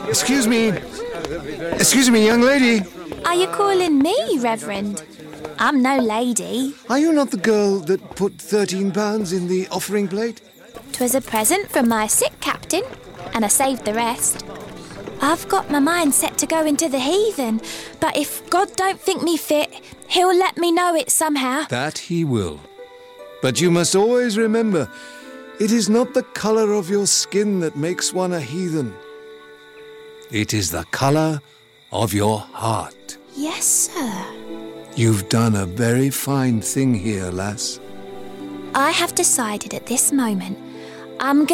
Excuse me. Excuse me, young lady. Are you calling me, Reverend? I'm no lady. Are you not the girl that put £13 in the offering plate? 'Twas a present from my sick captain, and I saved the rest. I've got my mind set to go into the heathen, but if God don't think me fit, he'll let me know it somehow. That he will. But you must always remember, it is not the colour of your skin that makes one a heathen. It is the colour of your heart. Yes, sir. You've done a very fine thing here, lass. I have decided at this moment I'm going